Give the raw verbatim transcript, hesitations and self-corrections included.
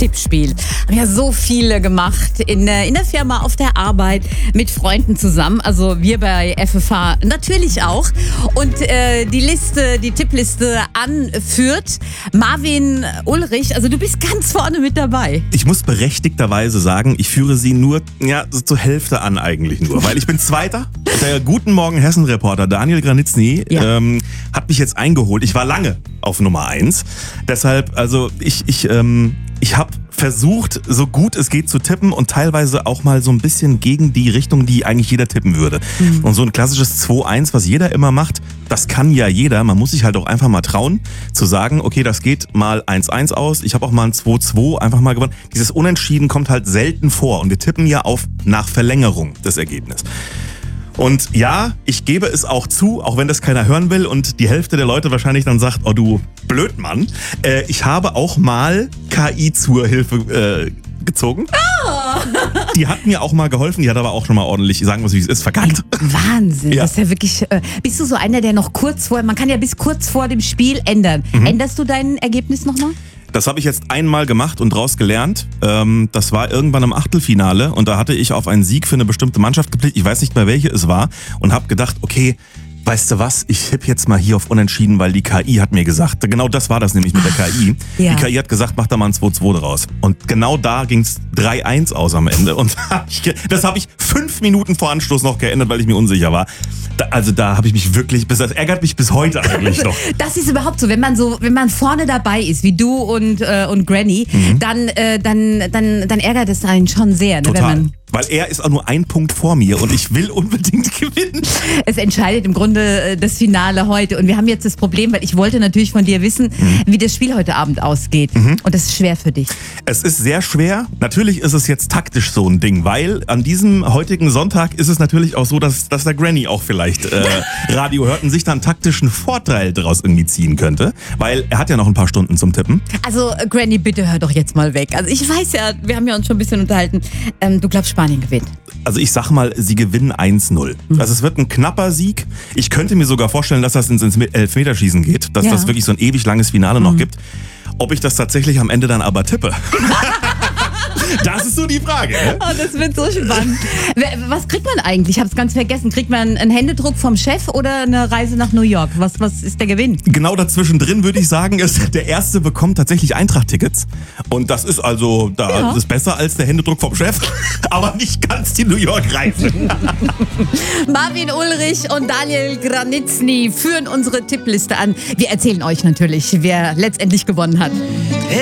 Tippspiel. Haben ja so viele gemacht in, in der Firma, auf der Arbeit, mit Freunden zusammen. Also wir bei F F H natürlich auch. Und äh, die Liste, die Tippliste anführt Marvin Ulrich. Also du bist ganz vorne mit dabei. Ich muss berechtigterweise sagen, ich führe sie nur ja, so zur Hälfte an eigentlich nur. Weil ich bin Zweiter. Der Guten Morgen Hessen-Reporter Daniel Granitzny Ja. ähm, hat mich jetzt eingeholt. Ich war lange auf Nummer eins. Deshalb, also ich, ich, ähm, ich habe versucht, so gut es geht zu tippen und teilweise auch mal so ein bisschen gegen die Richtung, die eigentlich jeder tippen würde. Mhm. Und so ein klassisches zwei eins, was jeder immer macht, das kann ja jeder. Man muss sich halt auch einfach mal trauen, zu sagen, okay, das geht mal eins eins aus. Ich habe auch mal ein zwei zwei einfach mal gewonnen. Dieses Unentschieden kommt halt selten vor und wir tippen ja auf nach Verlängerung des Ergebnisses. Und ja, ich gebe es auch zu, auch wenn das keiner hören will und die Hälfte der Leute wahrscheinlich dann sagt, oh du Blödmann, äh, ich habe auch mal K I zur Hilfe äh, gezogen. Oh. Die hat mir auch mal geholfen, die hat aber auch schon mal ordentlich, sagen wir es wie es ist, verkackt. Wahnsinn, Ja. das ist ja wirklich, äh, bist du so einer, der noch kurz vor, man kann ja bis kurz vor dem Spiel ändern. Mhm. Änderst du dein Ergebnis nochmal? Das habe ich jetzt einmal gemacht und draus gelernt. Ähm, das war irgendwann im Achtelfinale und da hatte ich auf einen Sieg für eine bestimmte Mannschaft geblickt. Ich weiß nicht mehr, welche es war und habe gedacht, okay, weißt du was, ich tippe jetzt mal hier auf Unentschieden, weil die K I hat mir gesagt, genau das war das nämlich mit der K I. Ja. Die K I hat gesagt, mach da mal ein zwei zwei draus. Und genau da ging es drei eins aus am Ende. Und das habe ich fünf Minuten vor Anschluss noch geändert, weil ich mir unsicher war. Da, also da habe ich mich wirklich, das ärgert mich bis heute eigentlich noch. Das ist überhaupt so, wenn man so, wenn man vorne dabei ist, wie du und, äh, und Granny, mhm. dann, äh, dann, dann, dann ärgert es einen schon sehr. Ne, Total. wenn man Weil er ist auch nur ein Punkt vor mir und ich will unbedingt gewinnen. Es entscheidet im Grunde äh, das Finale heute. Und wir haben jetzt das Problem, weil ich wollte natürlich von dir wissen, mhm. wie das Spiel heute Abend ausgeht. Mhm. Und das ist schwer für dich. Es ist sehr schwer. Natürlich ist es jetzt taktisch so ein Ding, weil an diesem heutigen Sonntag ist es natürlich auch so, dass, dass der Granny auch vielleicht äh, Radio hört und sich da einen taktischen Vorteil daraus irgendwie ziehen könnte. Weil er hat ja noch ein paar Stunden zum Tippen. Also äh, Granny, bitte hör doch jetzt mal weg. Also ich weiß ja, wir haben ja uns schon ein bisschen unterhalten. Ähm, du glaubst, Spanien gewinnt. Also ich sag mal, sie gewinnen eins null. Mhm. Also es wird ein knapper Sieg. Ich könnte mir sogar vorstellen, dass das ins, ins Elfmeterschießen geht. Dass ja. das wirklich so ein ewig langes Finale mhm. noch gibt. Ob ich das tatsächlich am Ende dann aber tippe? Das ist so die Frage. Ne? Oh, das wird so spannend. Was kriegt man eigentlich? Ich habe es ganz vergessen. Kriegt man einen Händedruck vom Chef oder eine Reise nach New York? Was, was ist der Gewinn? Genau dazwischen drin würde ich sagen, ist, der Erste bekommt tatsächlich Eintracht-Tickets. Und das ist also, da Ja. das ist besser als der Händedruck vom Chef, aber nicht ganz die New York-Reise. Marvin Ulrich und Daniel Granitzny führen unsere Tippliste an. Wir erzählen euch natürlich, wer letztendlich gewonnen hat.